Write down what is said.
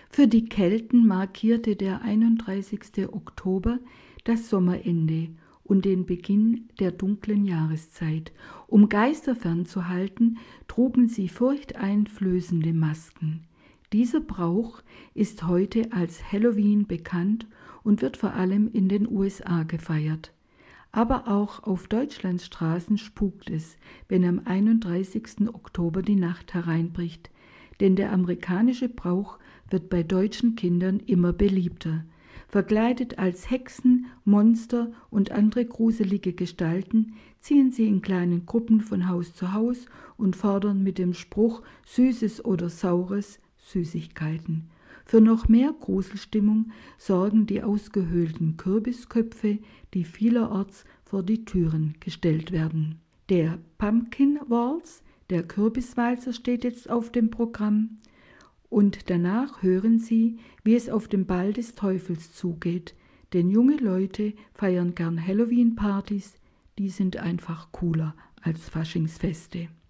Für die Kelten markierte der 31. Oktober das Sommerende und den Beginn der dunklen Jahreszeit. Um Geister fernzuhalten, trugen sie furchteinflößende Masken. Dieser Brauch ist heute als Halloween bekannt und wird vor allem in den USA gefeiert. Aber auch auf Deutschlands Straßen spukt es, wenn am 31. Oktober die Nacht hereinbricht. Denn der amerikanische Brauch wird bei deutschen Kindern immer beliebter. Verkleidet als Hexen, Monster und andere gruselige Gestalten ziehen sie in kleinen Gruppen von Haus zu Haus und fordern mit dem Spruch Süßes oder Saures Süßigkeiten. Für noch mehr Gruselstimmung sorgen die ausgehöhlten Kürbisköpfe, die vielerorts vor die Türen gestellt werden. Der Pumpkin Waltz, der Kürbiswalzer, steht jetzt auf dem Programm. Und danach hören Sie, wie es auf dem Ball des Teufels zugeht. Denn junge Leute feiern gern Halloween-Partys, die sind einfach cooler als Faschingsfeste.